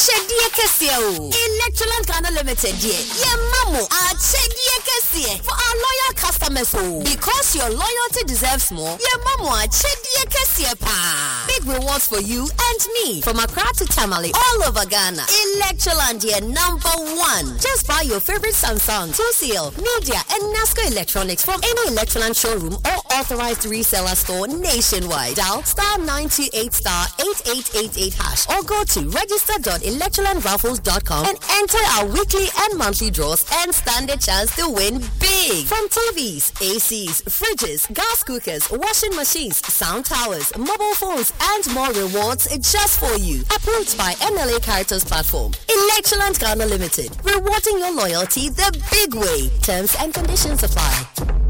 Shedie Kessie. Electroland Ghana Limited, yeah, mamu, Shedie Kessie. For our loyal customers, because your loyalty deserves more, yeah, mamu, Shedie Kessie pa. Big rewards for you and me from Accra to Tamale, all over Ghana. Electroland, yeah, #1. Just buy your favorite Samsung, TCL, Media, and NASCO Electronics from any Electroland showroom or authorized reseller store nationwide. Dial *928*8888# or go to register.electrolandraffles.com and enter our weekly and monthly draws and stand a chance to win big. From TVs, ACs, fridges, gas cookers, washing machines, sound towers, mobile phones, and more rewards just for you. Approved by MLA Caritas Platform. Electroland Ghana Limited. Rewarding your loyalty the big way. Terms and conditions apply.